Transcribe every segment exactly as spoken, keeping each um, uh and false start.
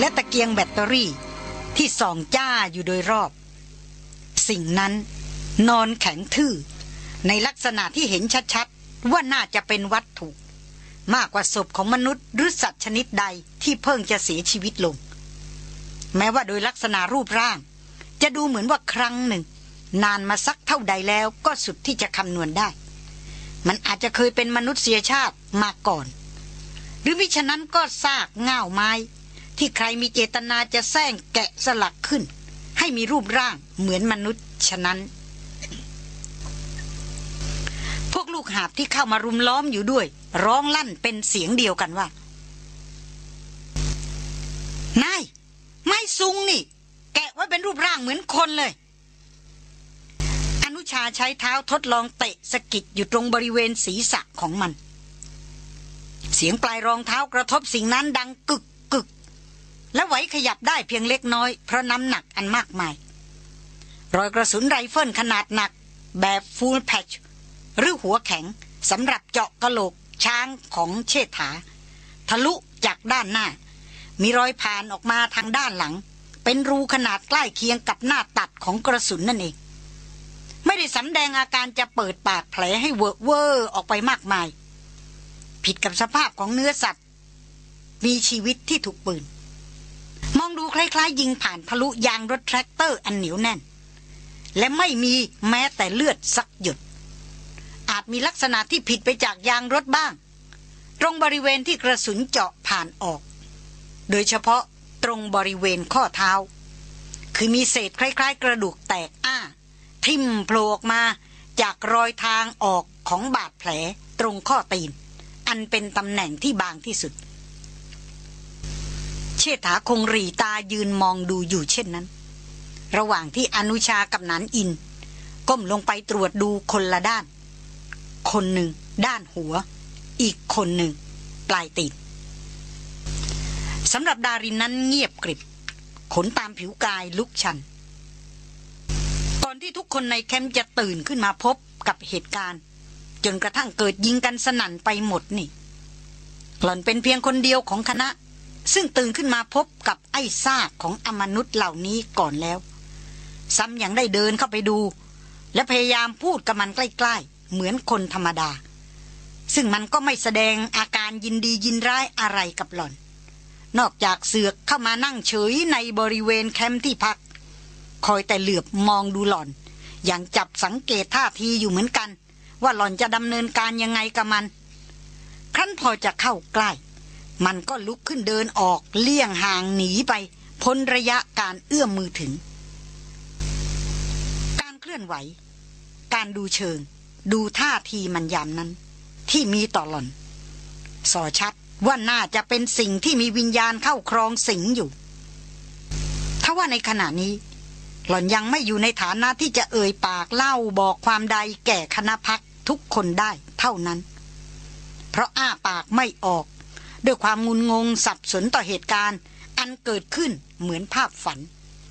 และตะเกียงแบตเตอรี่ที่ส่องจ้าอยู่โดยรอบสิ่งนั้นนอนแข็งทื่อในลักษณะที่เห็นชัดๆว่าน่าจะเป็นวัตถุมากกว่าศพของมนุษย์หรือสัตว์ชนิดใดที่เพิ่งจะเสียชีวิตลงแม้ว่าโดยลักษณะรูปร่างจะดูเหมือนว่าครั้งหนึ่งนานมาสักเท่าใดแล้วก็สุดที่จะคำนวณได้มันอาจจะเคยเป็นมนุษยชาติมาก่อนหรือมิฉะนั้นก็ซากง่าวไม้ที่ใครมีเจตนาจะแซงแกะสลักขึ้นให้มีรูปร่างเหมือนมนุษย์ฉะนั้นพวกลูกหาบที่เข้ามารุมล้อมอยู่ด้วยร้องลั่นเป็นเสียงเดียวกันว่านายไม้ซุงนี่แกะไว้เป็นรูปร่างเหมือนคนเลยอนุชาใช้เท้าทดลองเตะสะกิดอยู่ตรงบริเวณศีรษะของมันเสียงปลายรองเท้ากระทบสิ่งนั้นดังกึกกึกและไหวขยับได้เพียงเล็กน้อยเพราะน้ำหนักอันมากมายรอยกระสุนไรเฟิลขนาดหนักแบบฟูลแพชหรือหัวแข็งสำหรับเจาะกะโหลกช้างของเชษฐาทะลุจากด้านหน้ามีรอยผ่านออกมาทางด้านหลังเป็นรูขนาดใกล้เคียงกับหน้าตัดของกระสุนนั่นเองไม่ได้สำแดงอาการจะเปิดปากแผลให้เวอะเวอร์ออกไปมากมายผิดกับสภาพของเนื้อสัตว์มีชีวิตที่ถูกปืนมองดูคล้ายๆยิงผ่านทะลุยางรถแทรกเตอร์อันเหนียวแน่นและไม่มีแม้แต่เลือดสักหยดอาจมีลักษณะที่ผิดไปจากยางรถบ้างตรงบริเวณที่กระสุนเจาะผ่านออกโดยเฉพาะตรงบริเวณข้อเท้าคือมีเศษคล้ายๆกระดูกแตกอ้าทิ่มโผล่ออกมาจากรอยทางออกของบาดแผลตรงข้อตีนอันเป็นตำแหน่งที่บางที่สุดเชษฐาคงหรี่ตายืนมองดูอยู่เช่นนั้นระหว่างที่อนุชากับหนานอินก้มลงไปตรวจดูคนละด้านคนหนึ่งด้านหัวอีกคนหนึ่งปลายตีนสำหรับดารินนั้นเงียบกริบขนตามผิวกายลุกชันก่อนที่ทุกคนในแคมป์จะตื่นขึ้นมาพบกับเหตุการณ์จนกระทั่งเกิดยิงกันสนั่นไปหมดนี่หล่อนเป็นเพียงคนเดียวของคณะซึ่งตื่นขึ้นมาพบกับไอ้ซากของอมนุษย์เหล่านี้ก่อนแล้วซ้ำยังได้เดินเข้าไปดูและพยายามพูดกับมันใกล้ๆเหมือนคนธรรมดาซึ่งมันก็ไม่แสดงอาการยินดียินร้ายอะไรกับหล่อนนอกจากเสือกเข้ามานั่งเฉยในบริเวณแคมป์ที่พักคอยแต่เหลือบมองดูหล่อนอย่างจับสังเกตท่าทีอยู่เหมือนกันว่าหล่อนจะดำเนินการยังไงกับมันครั้นพอจะเข้าใกล้มันก็ลุกขึ้นเดินออกเลี่ยงห่างหนีไปพ้นระยะการเอื้อมมือถึงการเคลื่อนไหวการดูเชิงดูท่าทีมันยามนั้นที่มีต่อหล่อนส่อชัดว่าน่าจะเป็นสิ่งที่มีวิญญาณเข้าครองสิงอยู่ถ้าว่าในขณะนี้หล่อนยังไม่อยู่ในฐานะที่จะเอ่ยปากเล่าบอกความใดแก่คณะพักทุกคนได้เท่านั้นเพราะอ้าปากไม่ออกด้วยความงุนงงสับสนต่อเหตุการณ์อันเกิดขึ้นเหมือนภาพฝัน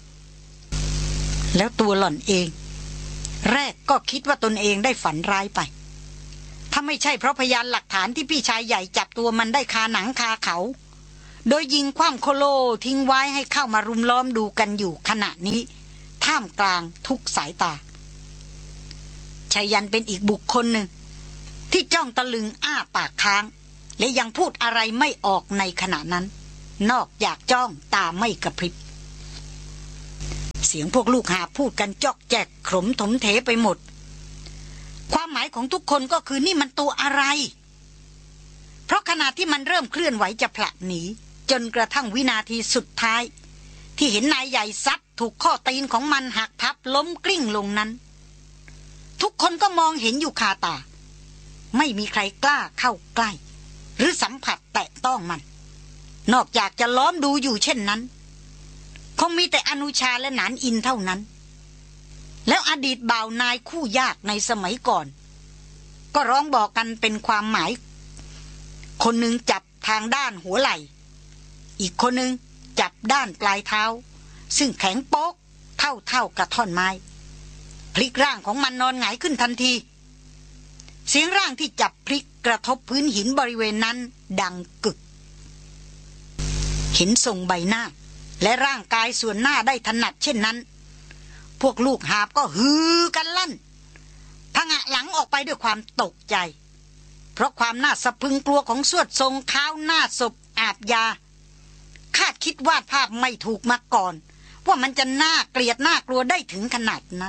แล้วตัวหล่อนเองแรกก็คิดว่าตนเองได้ฝันร้ายไปถ้าไม่ใช่เพราะพยานหลักฐานที่พี่ชายใหญ่จับตัวมันได้คาหนังคาเขาโดยยิงคว่ำโคโลทิ้งไว้ให้เข้ามารุมล้อมดูกันอยู่ขณะนี้ท่ามกลางทุกสายตาชายันเป็นอีกบุคคลหนึ่งที่จ้องตะลึงอ้าปากค้างและยังพูดอะไรไม่ออกในขณะนั้นนอกจากจ้องตาไม่กระพริบเสียงพวกลูกหาพูดกันจอกแจกขมถมเถไปหมดความหมายของทุกคนก็คือนี่มันตัวอะไรเพราะขณะที่มันเริ่มเคลื่อนไหวจะผละหนีจนกระทั่งวินาทีสุดท้ายที่เห็นนายใหญ่ซัดถูกข้อตีนของมันหักพับล้มกลิ้งลงนั้นทุกคนก็มองเห็นอยู่คาตาไม่มีใครกล้าเข้าใกล้หรือสัมผัสแตะต้องมันนอกจากจะล้อมดูอยู่เช่นนั้นคงมีแต่อนุชาและหนานอินเท่านั้นแล้วอดีตบ่าวนายคู่ยากในสมัยก่อนก็ร้องบอกกันเป็นความหมายคนหนึ่งจับทางด้านหัวไหล่อีกคนหนึ่งจับด้านปลายเท้าซึ่งแข็งโป๊กเท่าเท่ากับท่อนไม้พลิกร่างของมันนอนหงายขึ้นทันทีเสียงร่างที่จับพลิกกระทบพื้นหินบริเวณนั้นดังกึกเห็นทรงใบหน้าและร่างกายส่วนหน้าได้ถนัดเช่นนั้นพวกลูกหาบก็ฮือกันลั่นผงะหลังออกไปด้วยความตกใจเพราะความน่าสะพรึงกลัวของสวดทรงเท้าหน้าศพอาบยาคาดคิดวาดภาพไม่ถูกมาก่อนว่ามันจะน่าเกลียดน่ากลัวได้ถึงขนาดนั้น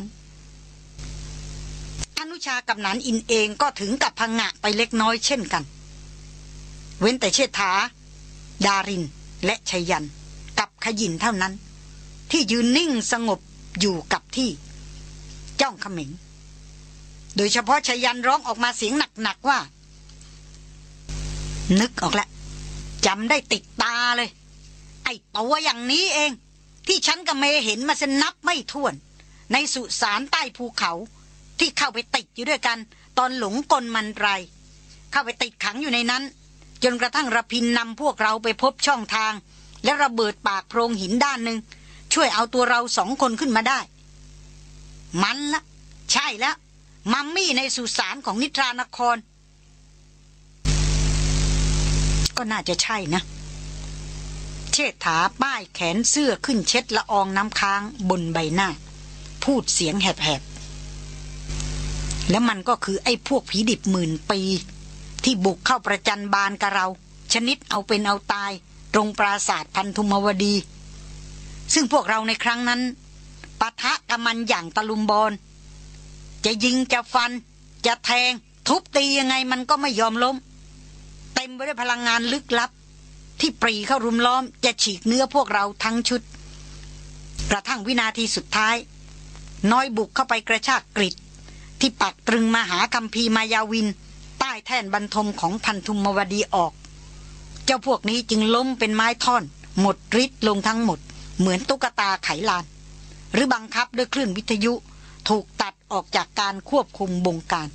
อนุชากับหนานอินเองก็ถึงกับผงะไปเล็กน้อยเช่นกันเว้นแต่เชษฐาดารินและชยันกับขยินเท่านั้นที่ยืนนิ่งสงบอยู่กับที่จ้องเขม็งโดยเฉพาะชยันร้องออกมาเสียงหนักๆว่านึกออกแล้วจำได้ติดตาเลยไอ้ตัวอย่างนี้เองที่ฉันกับเมเห็นมาเสนับไม่ถ้วนในสุสานใต้ภูเขาที่เข้าไปติดอยู่ด้วยกันตอนหลงกลมันไรเข้าไปติดขังอยู่ในนั้นจนกระทั่งระพินนำพวกเราไปพบช่องทางและระเบิดปากโพรงหินด้านหนึ่งช่วยเอาตัวเราสองคนขึ้นมาได้มันละใช่แล้วมัมมี่ในสุสานของนิทรานครก็น่าจะใช่นะเชษฐาป้ายแขนเสื้อขึ้นเช็ดละอองน้ำค้างบนใบหน้าพูดเสียงแหบๆแล้วมันก็คือไอ้พวกผีดิบหมื่นปีที่บุกเข้าประจันบานกับเราชนิดเอาเป็นเอาตายตรงปราสาทพันธุมวดีซึ่งพวกเราในครั้งนั้นปะทะกับมันอย่างตะลุมบอลจะยิงจะฟันจะแทงทุบตียังไงมันก็ไม่ยอมล้มเต็มไปด้วยพลังงานลึกลับที่ปรีเข้ารุมล้อมจะฉีกเนื้อพวกเราทั้งชุดกระทั่งวินาทีสุดท้ายน้อยบุกเข้าไปกระชากกริดที่ปักตรึงมหาคัมภีร์มายาวินใต้แท่นบรรทมของพันธุมวดีออกเจ้าพวกนี้จึงล้มเป็นไม้ท่อนหมดฤทธิ์ลงทั้งหมดเหมือนตุ๊กตาไขลานหรือบังคับด้วยคลื่นวิทยุถูกตัดออกจากการควบคุมบงการ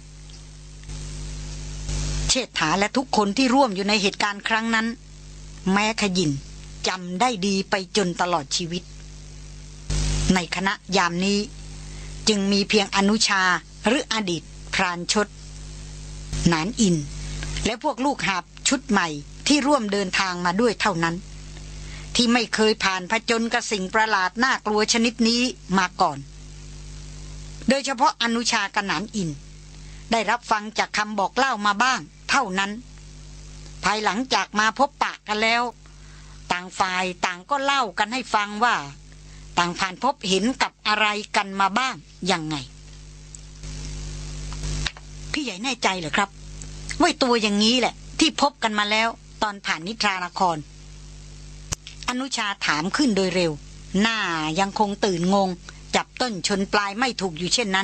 เชษฐาและทุกคนที่ร่วมอยู่ในเหตุการณ์ครั้งนั้นแม้ขยินจำได้ดีไปจนตลอดชีวิตในคณะยามนี้จึงมีเพียงอนุชาหรืออดีตพรานชดหนานอินและพวกลูกหาบชุดใหม่ที่ร่วมเดินทางมาด้วยเท่านั้นที่ไม่เคยผ่านผจญกับสิ่งประหลาดน่ากลัวชนิดนี้มาก่อนโดยเฉพาะอนุชากับหนานอินได้รับฟังจากคำบอกเล่ามาบ้างเท่านั้นภายหลังจากมาพบปะกันแล้วต่างฝ่ายต่างก็เล่ากันให้ฟังว่าต่างผ่านพบเห็นกับอะไรกันมาบ้างยังไงพี่ใหญ่แน่ใจเหรอครับว่าตัวอย่างนี้แหละที่พบกันมาแล้วตอนผ่านนิทรานครอนุชาถามขึ้นโดยเร็วหน้ายังคงตื่นงงจับต้นชนปลายไม่ถูกอยู่เช่นนั้น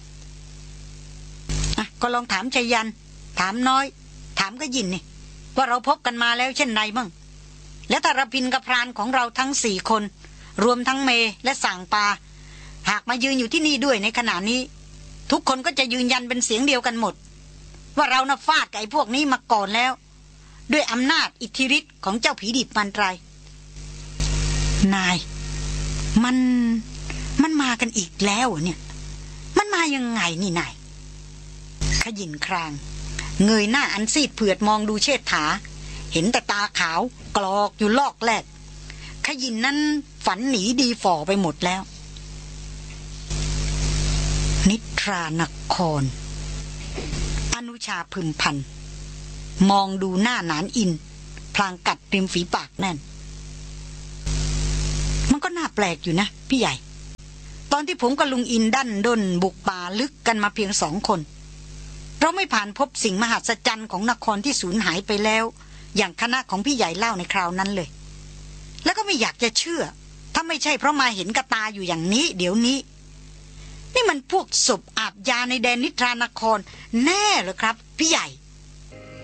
อ่ะก็ลองถามชยันถามน้อยถามก็ยินนี่ว่าเราพบกันมาแล้วเช่นไรบ้างแล้วถ้าระพินกับพรานของเราทั้งสี่คนรวมทั้งเมและสั่งปาหากมายืนอยู่ที่นี่ด้วยในขณะนี้ทุกคนก็จะยืนยันเป็นเสียงเดียวกันหมดว่าเราน่ะฟาดกับไอ้พวกนี้มาก่อนแล้วด้วยอำนาจอิทธิฤทธิ์ของเจ้าผีดิบมันไรนายมันมันมากันอีกแล้วเนี่ยมันมายังไงนี่นายขยินครางเงยหน้าอันซีดเผือดมองดูเชษฐาเห็นแต่ตาขาวกรอกอยู่ลอกแรกขยินนั้นฝันหนีดีฝ่อไปหมดแล้วนิทรานครอนุชาพึมพำมองดูหน้าหนานอินพลางกัดริมฝีปากแน่นมันก็น่าแปลกอยู่นะพี่ใหญ่ตอนที่ผมกับลุงอินดันด้นบุกป่าลึกกันมาเพียงสองคนเราไม่ผ่านพบสิ่งมหัศจรรย์ของนครที่สูญหายไปแล้วอย่างคณะของพี่ใหญ่เล่าในคราวนั้นเลยแล้วก็ไม่อยากจะเชื่อถ้าไม่ใช่เพราะมาเห็นกับตาอยู่อย่างนี้เดี๋ยวนี้นี่มันพวกศพอาบยาในแดนนิทรานครแน่เหรอครับพี่ใหญ่